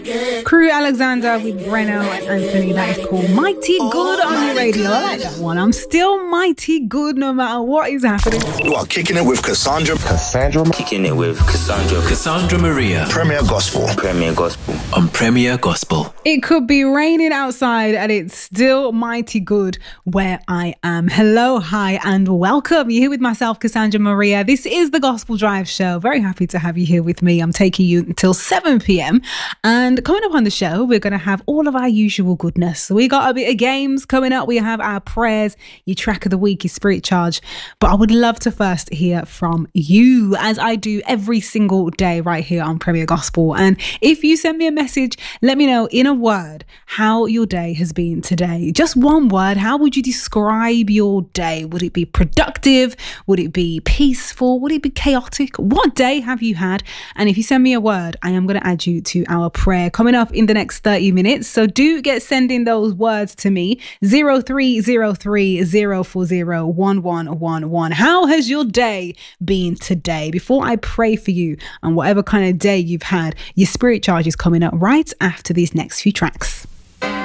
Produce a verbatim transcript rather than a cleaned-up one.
Crew Alexander with Breno and Anthony. That is called Mighty Good on your radio. I like that one. I'm still mighty good no matter what is happening. You are kicking it with Cassandra. Cassandra. Kicking it with Cassandra. Cassandra Maria. Premier Gospel. Premier Gospel. On Premier Gospel. It could be raining outside and it's still mighty good where I am. Hello, hi, and welcome. You're here with myself, Cassandra Maria. This is the Gospel Drive Show. Very happy to have you here with me. I'm taking you until seven p.m. And coming up on the show, we're going to have all of our usual goodness. We got a bit of games coming up. We have our prayers, your track of the week, your spirit charge. But I would love to first hear from you, as I do every single day right here on Premier Gospel. And if you send me a message, let me know in a word how your day has been today. Just one word. How would you describe your day? Would it be productive? Would it be peaceful? Would it be chaotic? What day have you had? And if you send me a word, I am going to add you to our prayer coming up in the next thirty minutes. So do get sending those words to me. zero three zero three zero four zero one one one one. How has your day been today? Before I pray for you and whatever kind of day you've had, your spirit charge is coming up right after these next few tracks.